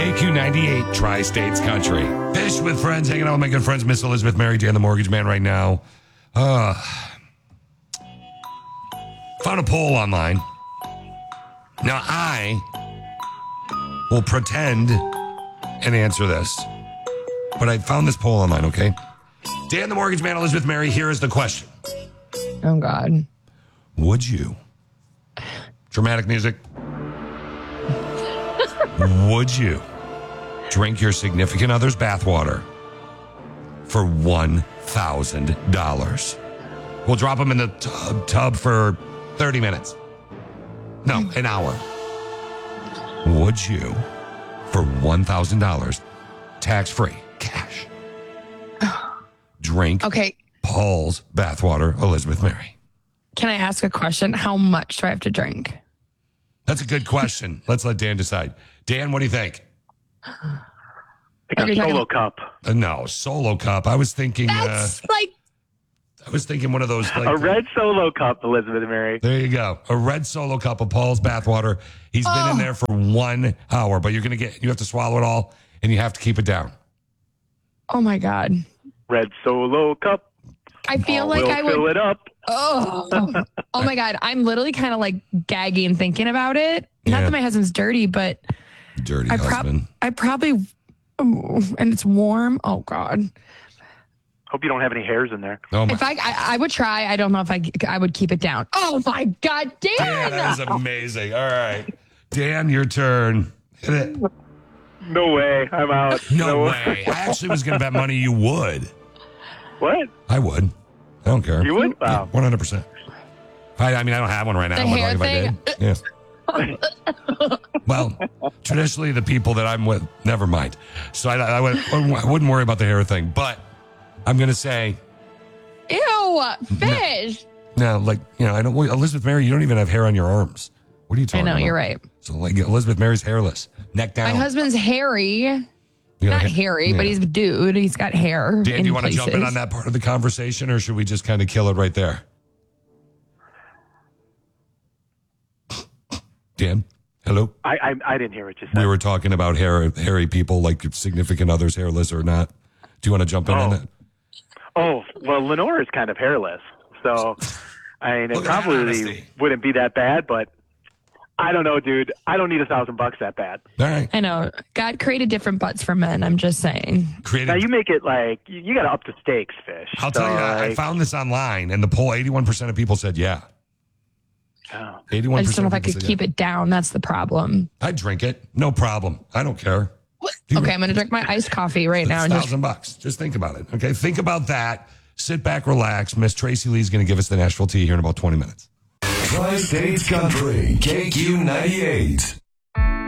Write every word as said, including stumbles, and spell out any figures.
K Q ninety-eight, Tri-States Country. Fish with friends, hanging out with my good friends, Miss Elizabeth Mary, Dan the Mortgage Man right now. Uh, found a poll online. Now, I will pretend and answer this. But I found this poll online, okay? Dan the Mortgage Man, Elizabeth Mary, here is the question. Oh, God. Would you, dramatic music, would you drink your significant other's bathwater for one thousand dollars? We'll drop them in the tub, tub for thirty minutes. No, an hour. Would you, for one thousand dollars, tax-free, cash, drink Okay. Paul's bathwater, Elizabeth Mary? Can I ask a question? How much do I have to drink? That's a good question. Let's let Dan decide. Dan, what do you think? Like a solo cup. Uh, no, solo cup. I was thinking. That's Uh, like, I was thinking one of those. Like, A red solo cup, Elizabeth and Mary. There you go. A red solo cup of Paul's bathwater. He's been in Oh. there for one hour, but you're gonna get. You have to swallow it all, and you have to keep it down. oh my God. Red solo cup. I feel we'll like I fill would. it up. Oh, oh my God. I'm literally kind of like gagging thinking about it. Not Yeah. that my husband's dirty, but Dirty I, prob- husband. I probably, oh, and it's warm. Oh God. Hope you don't have any hairs in there. Oh my. If I, I, I would try. I don't know if I, I would keep it down. Oh my God, Dan. Dan, that is amazing. All right, Dan, your turn. Hit it. No way. I'm out. No way. I actually was gonna bet money you would. What? I would. I don't care. You would? Wow. One hundred percent. I I mean, I don't have one right now. The but hair like if I did. Yes. Well, traditionally the people that I'm with, never mind. So I, I, would, I wouldn't worry about the hair thing, but I'm going to say, Ew, fish. no, like, you know, I don't, Elizabeth Mary, you don't even have hair on your arms. What are you I talking know, about? you're right. So like Elizabeth Mary's hairless, neck down. My husband's hairy. You Not know, hairy, yeah. but he's a dude. He's got hair. Dan, in do you want to places. jump in on that part of the conversation, or should we just kind of kill it right there? Dan, hello? I, I I didn't hear what you said. We were talking about hair, hairy people, like significant others, hairless or not. Do you want to jump in Oh. on that? Oh, well, Lenore is kind of hairless. So, I mean, it Look at that probably honesty. wouldn't be that bad, but I don't know, dude. I don't need a thousand bucks that bad. All right. I know. God created different butts for men. I'm just saying. Created. Now, you make it like, you, you got to up the stakes, Fish. I'll So, tell you, I like, found this online, and the poll, eighty-one percent of people said yeah. oh. eighty-one percent I just don't know if I of people could said keep yeah. it down. That's the problem. I'd drink it. No problem. I don't care. Okay, I'm going to drink my iced coffee right now. It's And just, thousand bucks. Just think about it. Okay, think about that. Sit back, relax. Miss Tracy Lee's going to give us the Nashville tea here in about twenty minutes. Tri-States Country, K Q ninety-eight.